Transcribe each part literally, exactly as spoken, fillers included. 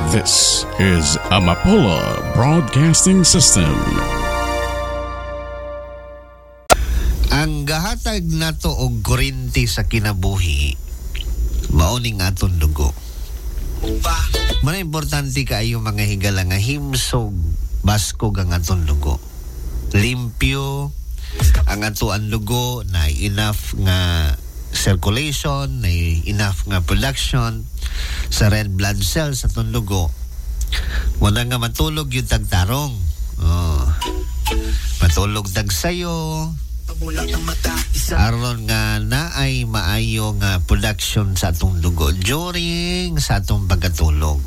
This is Amapola Broadcasting System. Ang gahatag nato og kuryente sa kinabuhi mauning aton dugo. Muna importante kaayo mga higala nga himsog baskog ang aton dugo. Limpyo ang atoan dugo na enough nga circulation, na enough nga production sa red blood cells sa aton dugo. Muna nga matulog yung tagtarong. Oh. Matulog tagsayo. Aron nga naay maayo nga production sa atong dugo during sa atong pagkatulog.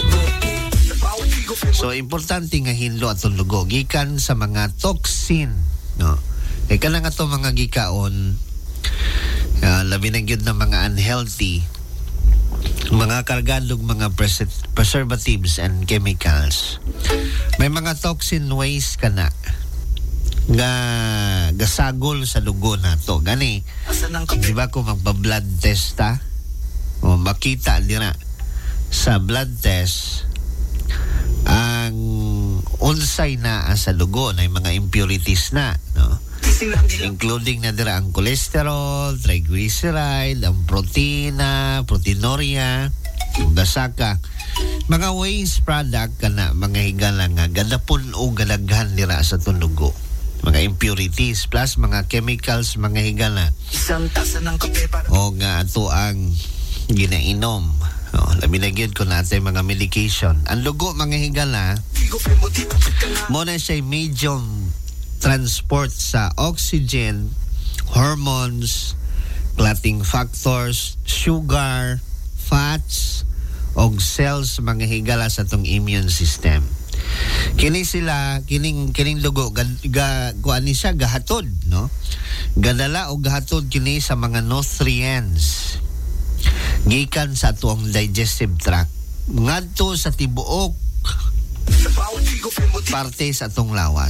So importante nga hinlo atong dugo gikan sa mga toxin, no. Kay kana nga to mga gikaon uh, labi na gyud na mga unhealthy, mga kargadog mga pres- preservatives and chemicals. May mga toxin waste kana nga gasagol sa dugo nato gani. Di ba kung magpa-blood test ta o makita dira sa blood test ang unsay na sa dugo na mga impurities na, no? Including na dira ang cholesterol, triglyceride, ang protina, proteinuria, gasaka, mga waste product kana mga higala nga gadapon o galaghan dira sa tunugo, mga impurities plus mga chemicals mga higala o nga ato ang ginainom. No, labi na gyud ko natin mga medication. Ang dugo mga higala mo na siya medium transport sa oxygen, hormones, clotting factors, sugar, fats, og cells mga higala sa tong immune system. Kini sila kining kining dugo ga, ga kuan ni siya gahatod, no? Gadala og gahatod kini sa mga nutrients gikan sa tuong digestive tract ngadto sa tibuok parte sa atong lawas.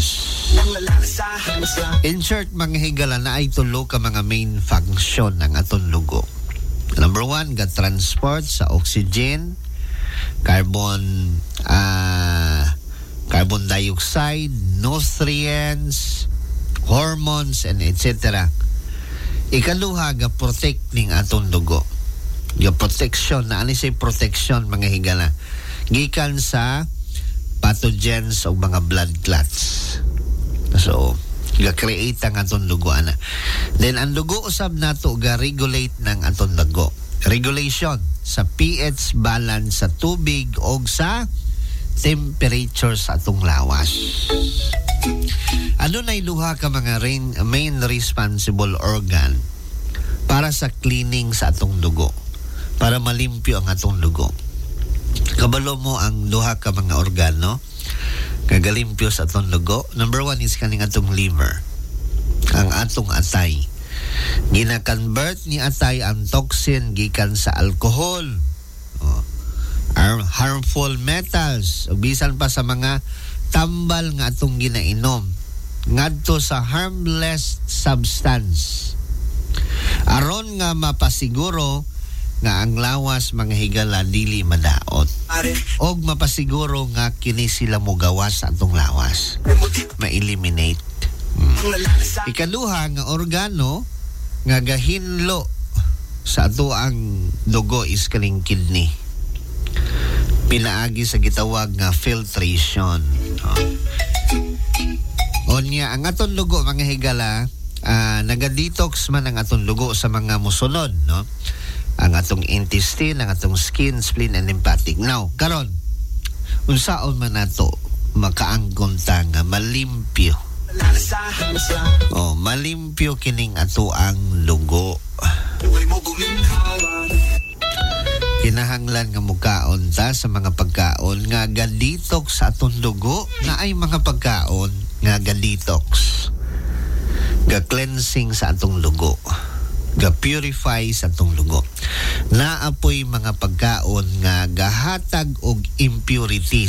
In short, mga higala na ay tulo ka mga main function ng atong dugo. Number one, ga transport sa oxygen, carbon uh, carbon dioxide, nutrients, hormones, and et cetera. Ikaduha, ga protect ning atong dugo. Ga protection, na ani say protection mga higala gikan sa pathogens o mga blood clots. So, ga-create ang atong dugo ana. Then ang dugo usab nato ga-regulate ng atong dugo. Regulation sa pH balance sa tubig o sa temperature sa atong lawas. Ano na iluha ka mga rain, main responsible organ para sa cleaning sa atong dugo, para malimpyo ang atong dugo. Kabalo mo ang duha ka mga organo kagalimpyo sa atong dugo. Number one is kaning atong liver, ang atong atay. Gina-convert ni atay ang toxin gikan sa alcohol, oh, harmful metals, o bisan pa sa mga tambal nga atong ginainom ngadto sa harmless substance. Aron nga mapasiguro nga ang lawas mga higala dili madaot og mapasiguro nga kini sila mogawas sa atong lawas, ma-eliminate. hmm. Ikaduha nga organo nga gahinlo sa ato ang dugo is kaning kidney, pinaagi sa gitawag nga filtration. oh. Onya ang atong dugo mga higala uh, naga-detox man ang atong dugo sa mga musunod, no? Ang atong intestine, ang atong skin, spleen, and lymphatic. Now, karon, unsaon man nato makaangkon ta nga malimpyo. Oh, malimpyo kining ato ang dugo. Kinahanglan nga mukaon ta sa mga pagkaon nga ga-detox sa atong dugo, na ay mga pagkaon nga ga-detox, ga-cleansing sa atong dugo, ga-purify sa atong dugo. Naapoy mga pagkaon nga gahatag og impurities.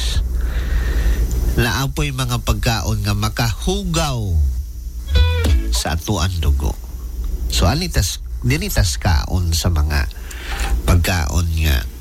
Naapoy mga pagkaon nga makahugaw sa atuan dugo. So anitas dinitas kaon sa mga pagkaon nga